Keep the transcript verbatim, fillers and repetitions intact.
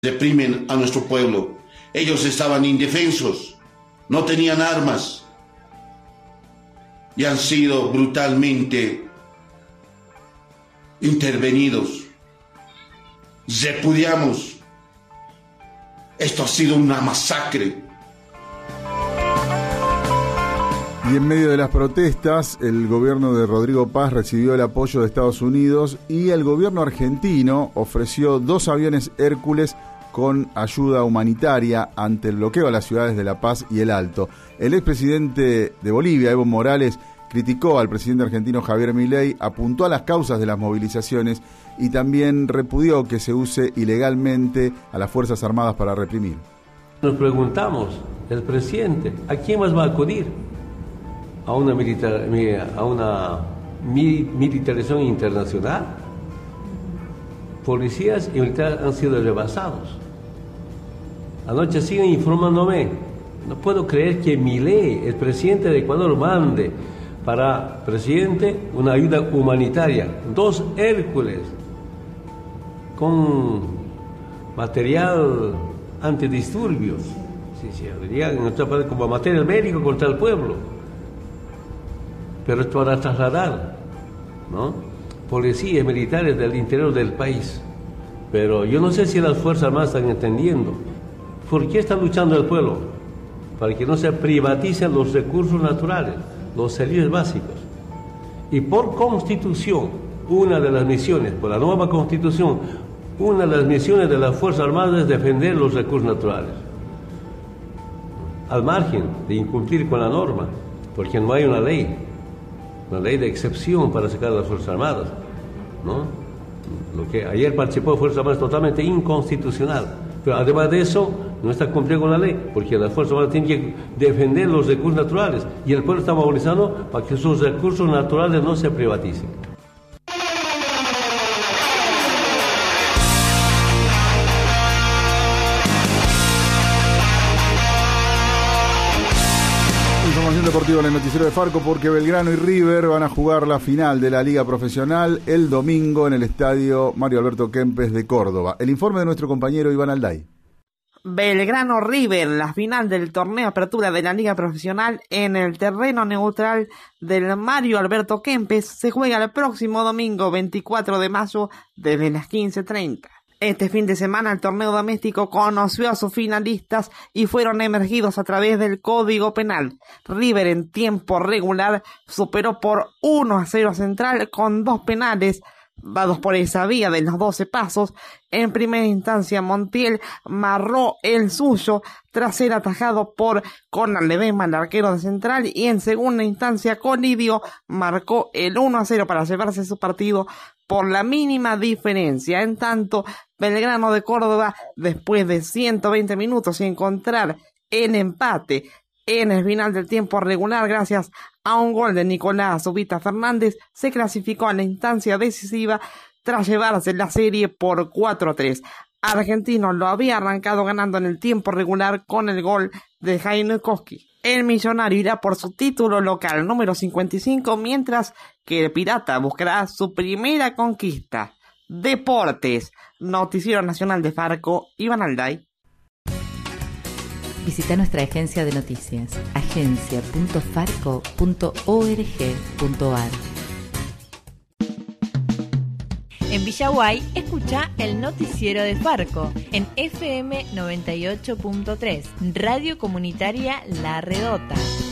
Reprimen a nuestro pueblo. Ellos estaban indefensos, no tenían armas y han sido brutalmente intervenidos. Repudiamos. Esto ha sido una masacre. Y en medio de las protestas, el gobierno de Rodrigo Paz recibió el apoyo de Estados Unidos y el gobierno argentino ofreció dos aviones Hércules con ayuda humanitaria ante el bloqueo a las ciudades de La Paz y El Alto. El expresidente de Bolivia, Evo Morales, criticó al presidente argentino Javier Milei, apuntó a las causas de las movilizaciones y también repudió que se use ilegalmente a las Fuerzas Armadas para reprimir. Nos preguntamos, el presidente, ¿a quién más va a acudir? ¿A una, militar, a una militarización internacional? Policías y militares han sido rebasados. Anoche siguen informándome. No puedo creer que Milei, el presidente de Ecuador, mande para presidente una ayuda humanitaria, dos Hércules con material antidisturbios, sí, sí, en otra parte, como material médico contra el pueblo. Pero esto van a trasladar, ¿no?, policías militares del interior del país. Pero yo no sé si las Fuerzas Armadas están entendiendo. ¿Por qué está luchando el pueblo? Para que no se privaticen los recursos naturales, los servicios básicos. Y por constitución, una de las misiones, por la nueva constitución, una de las misiones de las Fuerzas Armadas es defender los recursos naturales. Al margen de incumplir con la norma, porque no hay una ley, una ley de excepción para sacar a las Fuerzas Armadas, ¿no? Lo que ayer participó de Fuerzas Armadas es totalmente inconstitucional. Pero además de eso, no está cumpliendo con la ley, porque las Fuerzas Armadas tienen que defender los recursos naturales y el pueblo está movilizando para que sus recursos naturales no se privaticen. Información deportiva en el noticiero de Farco, porque Belgrano y River van a jugar la final de la Liga Profesional el domingo en el estadio Mario Alberto Kempes de Córdoba. El informe de nuestro compañero Iván Alday. Belgrano River, la final del torneo Apertura de la Liga Profesional en el terreno neutral del Mario Alberto Kempes, se juega el próximo domingo veinticuatro de mayo desde las quince treinta. Este fin de semana el torneo doméstico conoció a sus finalistas y fueron emergidos a través del Código Penal. River en tiempo regular superó por uno a cero a Central con dos penales dados por esa vía de los doce pasos. En primera instancia Montiel marró el suyo tras ser atajado por Conan Ledesma, el arquero de Central, y en segunda instancia Colidio marcó el uno a cero para llevarse su partido por la mínima diferencia. En tanto, Belgrano de Córdoba, después de ciento veinte minutos y encontrar el empate en el final del tiempo regular gracias a un gol de Nicolás Ubita Fernández, se clasificó a la instancia decisiva tras llevarse la serie por cuatro a tres. Argentino lo había arrancado ganando en el tiempo regular con el gol de Jaime Koski. El millonario irá por su título local número cincuenta y cinco, mientras que el Pirata buscará su primera conquista. Deportes, Noticiero Nacional de Farco, Iván Alday. Visita nuestra agencia de noticias, agencia punto farco punto org punto ar. En Villaguay, escucha el noticiero de Farco en F M noventa y ocho punto tres, Radio Comunitaria La Redota.